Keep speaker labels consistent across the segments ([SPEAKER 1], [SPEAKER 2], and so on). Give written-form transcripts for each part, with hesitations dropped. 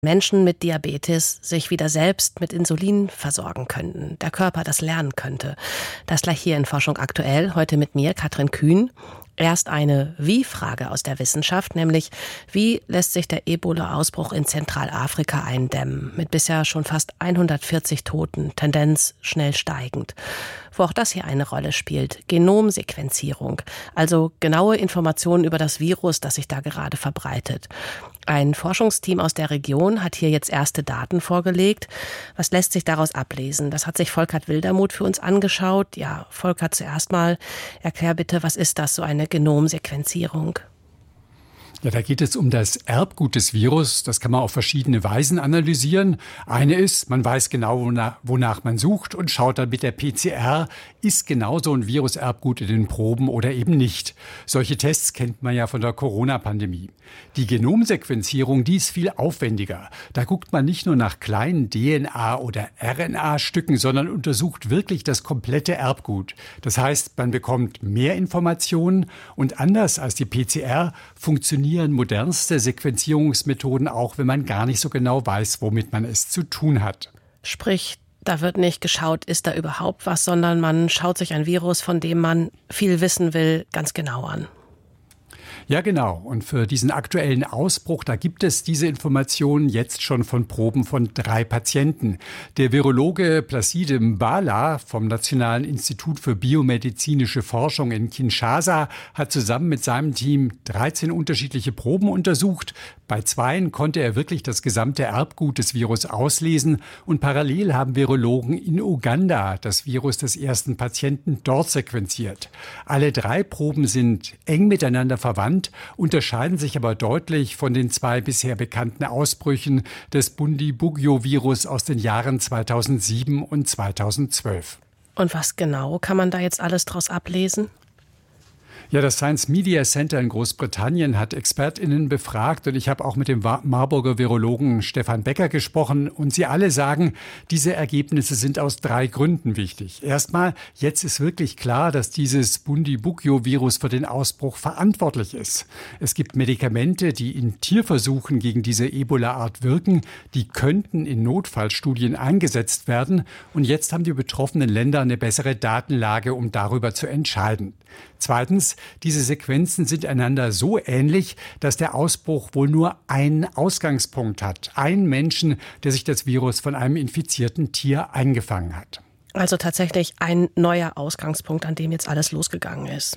[SPEAKER 1] Menschen mit Diabetes sich wieder selbst mit Insulin versorgen könnten, der Körper das lernen könnte. Das gleich hier in Forschung aktuell, heute mit mir, Katrin Kühn. Erst eine Wie-Frage aus der Wissenschaft, nämlich wie lässt sich der Ebola-Ausbruch in Zentralafrika eindämmen, mit bisher schon fast 140 Toten, Tendenz schnell steigend. Wo auch das hier eine Rolle spielt, Genomsequenzierung, also genaue Informationen über das Virus, das sich da gerade verbreitet. Ein Forschungsteam aus der Region hat hier jetzt erste Daten vorgelegt. Was lässt sich daraus ablesen? Das hat sich Volkert Wildermuth für uns angeschaut. Ja, Volkert, zuerst mal erklär bitte, was ist das, so eine Genomsequenzierung?
[SPEAKER 2] Ja, da geht es um das Erbgut des Virus. Das kann man auf verschiedene Weisen analysieren. Eine ist, man weiß genau, wonach man sucht und schaut dann mit der PCR, ist genau so ein Viruserbgut in den Proben oder eben nicht. Solche Tests kennt man ja von der Corona-Pandemie. Die Genomsequenzierung, die ist viel aufwendiger. Da guckt man nicht nur nach kleinen DNA- oder RNA-Stücken, sondern untersucht wirklich das komplette Erbgut. Das heißt, man bekommt mehr Informationen und anders als die PCR funktionieren modernste Sequenzierungsmethoden auch, wenn man gar nicht so genau weiß, womit man es zu tun hat.
[SPEAKER 1] Sprich, da wird nicht geschaut, ist da überhaupt was, sondern man schaut sich ein Virus, von dem man viel wissen will, ganz genau an.
[SPEAKER 2] Ja, genau. Und für diesen aktuellen Ausbruch, da gibt es diese Informationen jetzt schon von Proben von 3 Patienten. Der Virologe Placide Mbala vom Nationalen Institut für biomedizinische Forschung in Kinshasa hat zusammen mit seinem Team 13 unterschiedliche Proben untersucht. Bei 2 konnte er wirklich das gesamte Erbgut des Virus auslesen. Und parallel haben Virologen in Uganda das Virus des ersten Patienten dort sequenziert. Alle 3 Proben sind eng miteinander verwandt, unterscheiden sich aber deutlich von den 2 bisher bekannten Ausbrüchen des Bundibugyo-Virus aus den Jahren 2007 und 2012.
[SPEAKER 1] Und was genau kann man da jetzt alles draus ablesen?
[SPEAKER 2] Ja, das Science Media Center in Großbritannien hat ExpertInnen befragt und ich habe auch mit dem Marburger Virologen Stefan Becker gesprochen und sie alle sagen, diese Ergebnisse sind aus 3 Gründen wichtig. Erstmal, jetzt ist wirklich klar, dass dieses Bundibugyo-Virus für den Ausbruch verantwortlich ist. Es gibt Medikamente, die in Tierversuchen gegen diese Ebola-Art wirken, die könnten in Notfallstudien eingesetzt werden und jetzt haben die betroffenen Länder eine bessere Datenlage, um darüber zu entscheiden. Zweitens, diese Sequenzen sind einander so ähnlich, dass der Ausbruch wohl nur einen Ausgangspunkt hat. Einen Menschen, der sich das Virus von einem infizierten Tier eingefangen hat.
[SPEAKER 1] Also tatsächlich ein neuer Ausgangspunkt, an dem jetzt alles losgegangen ist.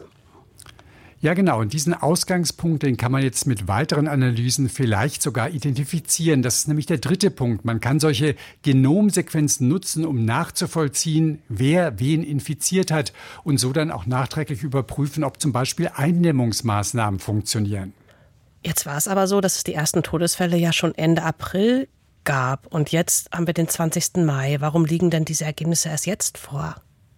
[SPEAKER 2] Ja, genau. Und diesen Ausgangspunkt, den kann man jetzt mit weiteren Analysen vielleicht sogar identifizieren. Das ist nämlich der 3. Punkt. Man kann solche Genomsequenzen nutzen, um nachzuvollziehen, wer wen infiziert hat und so dann auch nachträglich überprüfen, ob zum Beispiel Eindämmungsmaßnahmen funktionieren.
[SPEAKER 1] Jetzt war es aber so, dass es die ersten Todesfälle ja schon Ende April gab. Und jetzt haben wir den 20. Mai. Warum liegen denn diese Ergebnisse erst jetzt vor?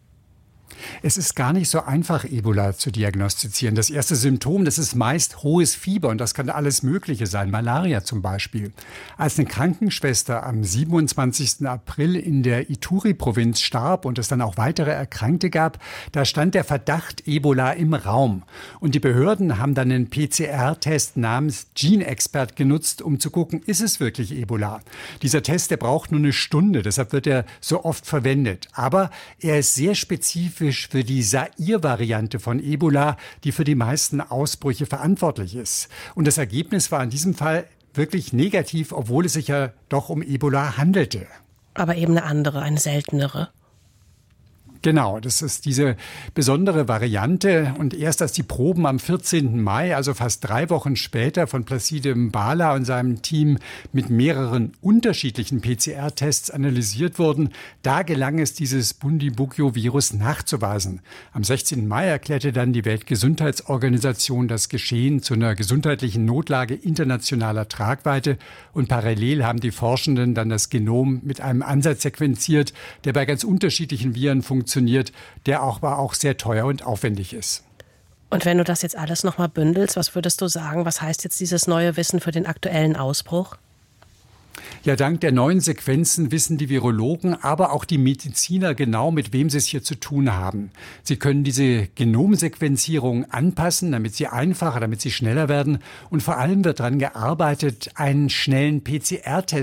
[SPEAKER 2] Es ist gar nicht so einfach, Ebola zu diagnostizieren. Das erste Symptom, das ist meist hohes Fieber und das kann alles Mögliche sein, Malaria zum Beispiel. Als eine Krankenschwester am 27. April in der Ituri-Provinz starb und es dann auch weitere Erkrankte gab, da stand der Verdacht Ebola im Raum. Und die Behörden haben dann einen PCR-Test namens GeneXpert genutzt, um zu gucken, ist es wirklich Ebola? Dieser Test, der braucht nur eine Stunde, deshalb wird er so oft verwendet. Aber er ist sehr spezifisch für die Zaire-Variante von Ebola, die für die meisten Ausbrüche verantwortlich ist. Und das Ergebnis war in diesem Fall wirklich negativ, obwohl es sich ja doch um Ebola handelte.
[SPEAKER 1] Aber eben eine andere, eine seltenere.
[SPEAKER 2] Genau, das ist diese besondere Variante. Und erst als die Proben am 14. Mai, also fast 3 Wochen später, von Placide Mbala und seinem Team mit mehreren unterschiedlichen PCR-Tests analysiert wurden, da gelang es, dieses Bundibugyo-Virus nachzuweisen. Am 16. Mai erklärte dann die Weltgesundheitsorganisation das Geschehen zu einer gesundheitlichen Notlage internationaler Tragweite. Und parallel haben die Forschenden dann das Genom mit einem Ansatz sequenziert, der bei ganz unterschiedlichen Viren funktioniert, der aber auch sehr teuer und aufwendig ist.
[SPEAKER 1] Und wenn du das jetzt alles nochmal bündelst, was würdest du sagen, was heißt jetzt dieses neue Wissen für den aktuellen Ausbruch?
[SPEAKER 2] Ja, dank der neuen Sequenzen wissen die Virologen, aber auch die Mediziner genau, mit wem sie es hier zu tun haben. Sie können diese Genomsequenzierung anpassen, damit sie einfacher, damit sie schneller werden. Und vor allem wird daran gearbeitet, einen schnellen PCR-Test